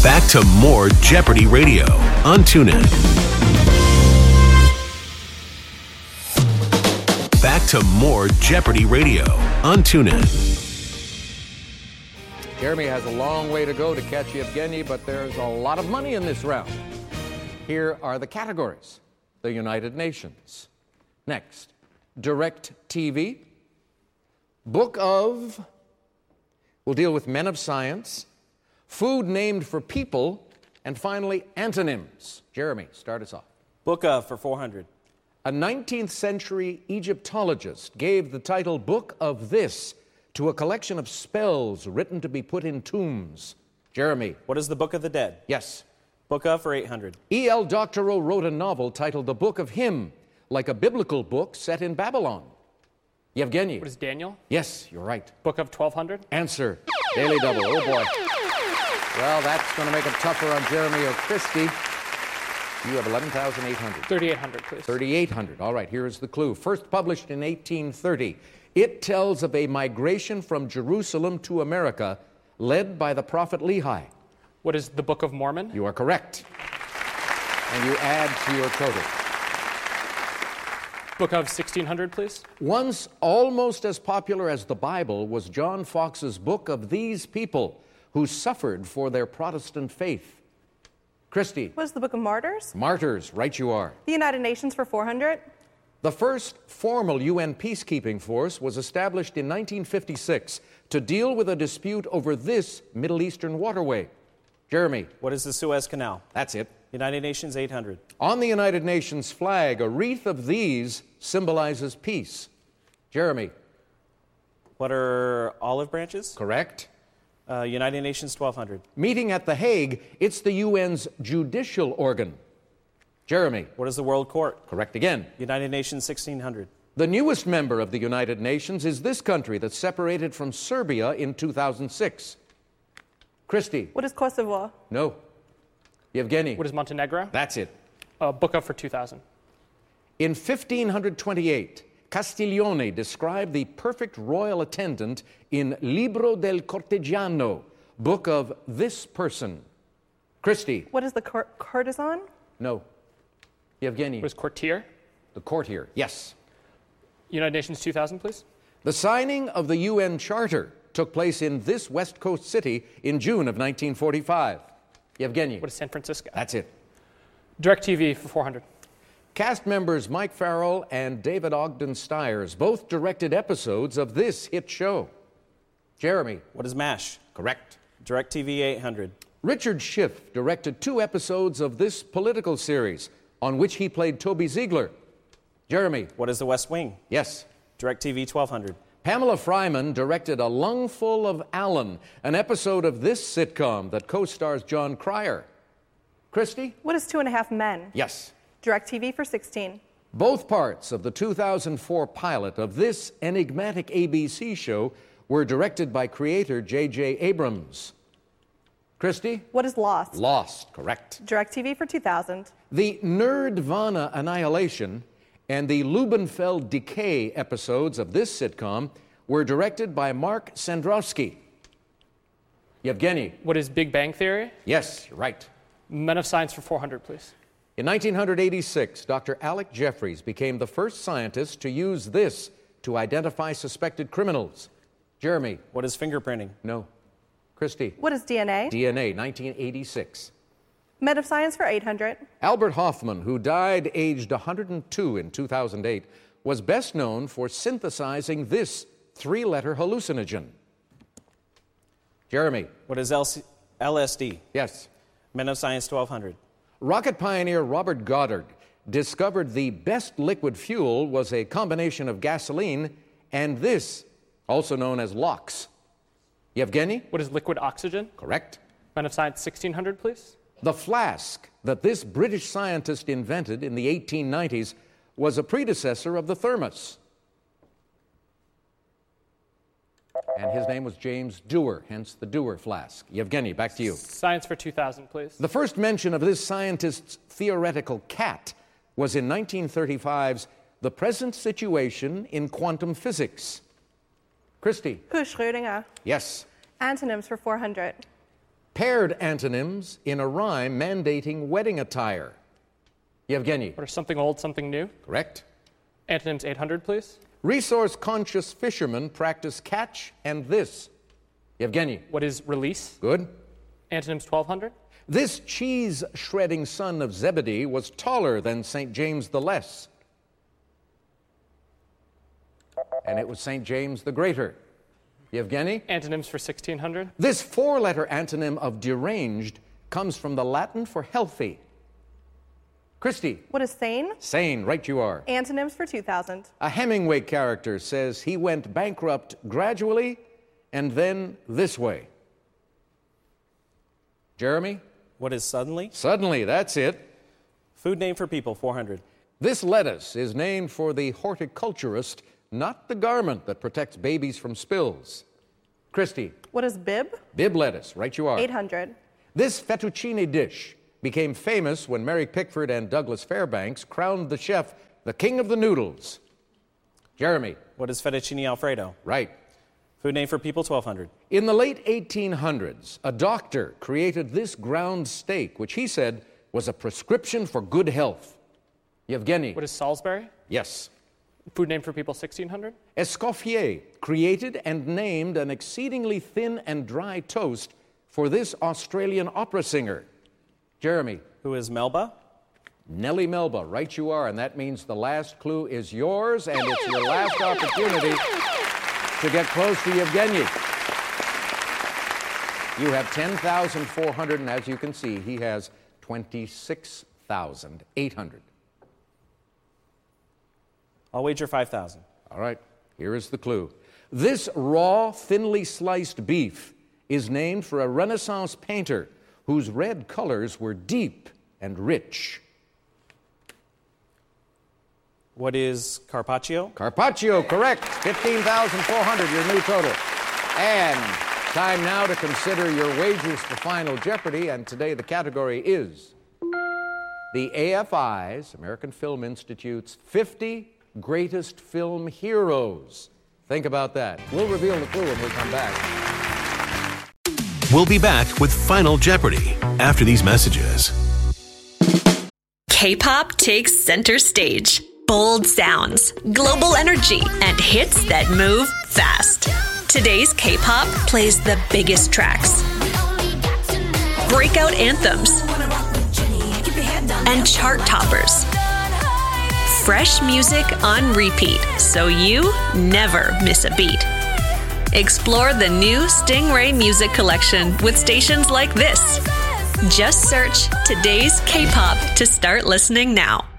Back to more Jeopardy Radio on TuneIn. Back to more Jeopardy Radio on TuneIn. Jeremy has a long way to go to catch Yevgeny, but there's a lot of money in this round. Here are the categories. The United Nations. Next, Direct TV. Book of, we'll deal with men of science, food named for people, and finally, antonyms. Jeremy, start us off. Book of for 400. A 19th century Egyptologist gave the title Book of This to a collection of spells written to be put in tombs. Jeremy. What is the Book of the Dead? Yes. Book of for 800. E.L. Doctorow wrote a novel titled The Book of Him, like a biblical book set in Babylon. Yevgeny. What is Daniel? Yes, you're right. Book of 1200. Answer. Daily double. Oh, boy. Well, that's going to make it tougher on Jeremy or Christy. You have 11,800. 3800, please. 3,800. All right, here is the clue. First published in 1830, it tells of a migration from Jerusalem to America led by the prophet Lehi. What is the Book of Mormon? You are correct. And you add to your total. Book of 1600, please. Once almost as popular as the Bible was John Fox's book of these people who suffered for their Protestant faith. Christy. What is the Book of Martyrs? Martyrs, right you are. The United Nations for 400. The first formal UN peacekeeping force was established in 1956 to deal with a dispute over this Middle Eastern waterway. Jeremy. What is the Suez Canal? That's it. United Nations 800. On the United Nations flag, a wreath of these symbolizes peace. Jeremy. What are olive branches? Correct. United Nations 1200. Meeting at The Hague, it's the UN's judicial organ. Jeremy. What is the World Court? Correct again. United Nations 1600. The newest member of the United Nations is this country that separated from Serbia in 2006. Christy. What is Kosovo? No. Yevgeny. What is Montenegro? That's it. Book of for 2000. In 1528, Castiglione described the perfect royal attendant in Libro del Cortegiano, book of this person. Christy. What is the courtesan? No. Yevgeny. What is courtier? The courtier, yes. United Nations 2000, please. The signing of the UN Charter took place in this West Coast city in June of 1945. Yevgeny. What is San Francisco? That's it. Direct TV for 400. Cast members Mike Farrell and David Ogden Stiers both directed episodes of this hit show. Jeremy. What is MASH? Correct. Direct TV 800. Richard Schiff directed 2 episodes of this political series on which he played Toby Ziegler. Jeremy. What is the West Wing? Yes. Direct TV 1200. Pamela Fryman directed A Lungful of Allen, an episode of this sitcom that co-stars John Cryer. Christy? What is 2.5 Men? Yes. Direct TV for 16. Both parts of the 2004 pilot of this enigmatic ABC show were directed by creator J.J. Abrams. Christy? What is Lost? Lost, correct. Direct TV for 2000. The Nerdvana Annihilation and the Lubenfeld Decay episodes of this sitcom were directed by Mark Sandrowski. Yevgeny. What is Big Bang Theory? Yes, you're right. Men of Science for 400, please. In 1986, Dr. Alec Jeffreys became the first scientist to use this to identify suspected criminals. Jeremy. What is fingerprinting? No. Christy. What is DNA? DNA, 1986. Men of Science for 800. Albert Hoffman, who died aged 102 in 2008, was best known for synthesizing this 3-letter hallucinogen. Jeremy. What is LSD? Yes. Men of Science 1200. Rocket pioneer Robert Goddard discovered the best liquid fuel was a combination of gasoline and this, also known as LOX. Yevgeny? What is liquid oxygen? Correct. Men of Science 1600, please. The flask that this British scientist invented in the 1890s was a predecessor of the thermos. And his name was James Dewar, hence the Dewar flask. Yevgeny, back to you. Science for 2000, please. The first mention of this scientist's theoretical cat was in 1935's The Present Situation in Quantum Physics. Christy. Who is Schrödinger? Yes. Antonyms for 400. Paired antonyms in a rhyme mandating wedding attire. Yevgeny. What are something old, something new? Correct. Antonyms 800, please. Resource-conscious fishermen practice catch and this. Yevgeny. What is release? Good. Antonyms 1200. This cheese-shredding son of Zebedee was taller than St. James the Less. And it was St. James the Greater. Yevgeny? Antonyms for 1600. This four-letter antonym of deranged comes from the Latin for healthy. Christy? What is sane? Sane, right you are. Antonyms for 2000. A Hemingway character says he went bankrupt gradually and then this way. Jeremy? What is suddenly? Suddenly, that's it. Food name for people, 400. This lettuce is named for the horticulturist, not the garment that protects babies from spills. Christy? What is bib? Bib lettuce, right you are. 800. This fettuccine dish became famous when Mary Pickford and Douglas Fairbanks crowned the chef the king of the noodles. Jeremy? What is fettuccine Alfredo? Right. Food name for people, 1200. In the late 1800s, a doctor created this ground steak, which he said was a prescription for good health. Yevgeny? What is Salisbury? Yes. Food name for people, 1600. Escoffier created and named an exceedingly thin and dry toast for this Australian opera singer. Jeremy? Who is Melba? Nellie Melba, right you are, and that means the last clue is yours, and it's your last opportunity to get close to Yevgeny. You have 10,400, and as you can see, he has 26,800. I'll wager 5,000. All right, here is the clue. This raw, thinly sliced beef is named for a Renaissance painter whose red colors were deep and rich. What is Carpaccio? Carpaccio, correct. 15,400, your new total. And time now to consider your wagers for Final Jeopardy, and today the category is the AFI's, American Film Institute's, 50 Greatest Film Heroes. Think about that. We'll reveal the clue when we come back. We'll be back with Final Jeopardy after these messages. K-pop takes center stage. Bold sounds, global energy, and hits that move fast. Today's K-pop plays the biggest tracks, breakout anthems, and chart toppers. Fresh music on repeat, so you never miss a beat. Explore the new Stingray Music Collection with stations like this. Just search Today's K-pop to start listening now.